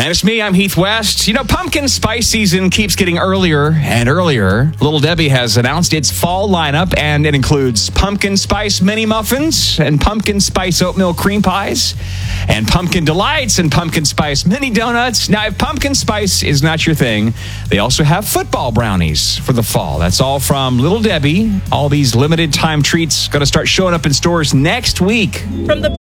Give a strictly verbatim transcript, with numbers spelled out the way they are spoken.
And it's me, I'm Heath West. You know, pumpkin spice season keeps getting earlier and earlier. Little Debbie has announced its fall lineup, and it includes pumpkin spice mini muffins and pumpkin spice oatmeal cream pies and pumpkin delights and pumpkin spice mini donuts. Now, if pumpkin spice is not your thing, they also have football brownies for the fall. That's all from Little Debbie. All these limited time treats going to start showing up in stores next week. From the